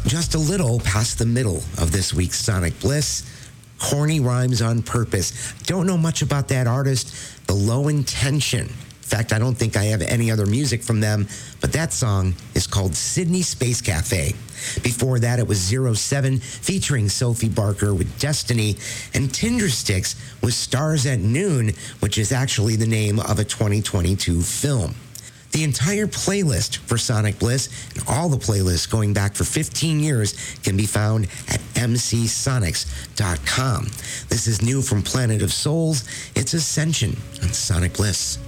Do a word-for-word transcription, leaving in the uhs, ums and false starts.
Just a little past the middle of this week's Sonic Bliss. Corny Rhymes on Purpose. Don't know much about that artist. The Low Intention. In fact, I don't think I have any other music from them, but that song is called Sydney Space Cafe. Before that, it was Zero Seven featuring Sophie Barker with Destiny, and Tindersticks with Stars at Noon, which is actually the name of a twenty twenty-two film. The entire playlist for Sonic Bliss and all the playlists going back for fifteen years can be found at m c sonics dot com. This is new from Planet of Souls. It's Ascension on Sonic Bliss.